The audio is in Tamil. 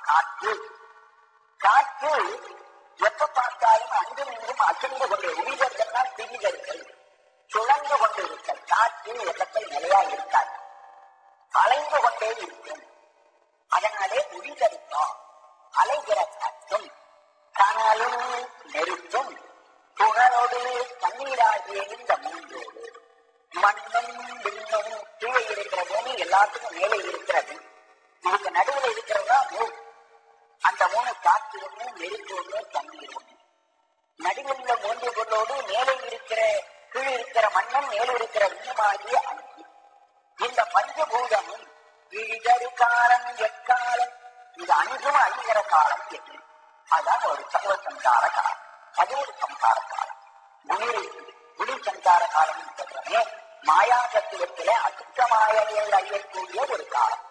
காற்று. காற்று எப்ப பார்த்தாலும் அங்கும் இங்கும் அசைந்து கொண்டே, உயிர்கள் திணிதர்கள் சுழந்து கொண்டு இருக்க. காற்று இடத்தை நிலையா இருக்காது, அலைந்து கொண்டே இருக்கும். அதனாலே உயிரிழக்கும் அலைகிற காற்றும் கனலும் நெருப்பும் புகழோடு தண்ணீராகிய இந்த மூன்றோடு மண்ணும் விண்ணும் கீழே இருக்கிற பூமி எல்லாத்துக்கும் மேலே இருக்கிறது. இதுக்கு நடுவில் இருக்கிறதா மூணு. அந்த மூணு காற்று ஒண்ணு, நெருப்பு ஒண்ணு, தண்ணீர் ஒண்ணு. நடுவில் உள்ள மூன்று பொருளோடு மேலே இருக்கிற கீழே இருக்கிற மண்ணும் மேலே இருக்கிற விண்ணுமாகிய அஞ்சு. இந்த பஞ்சபூதமும் இழிதரு காலம் எக்காலம், இது அஞ்சும் அழிகிற காலம் என்று. அதான் ஒரு சர்வ சங்கார காலம், அது ஒரு சங்கார காலம். குணி சங்கார காலம் சொல்றமே மாயா தத்துவத்திலே அசுத்தமாயையில் அழியக்கூடிய ஒரு காலம்.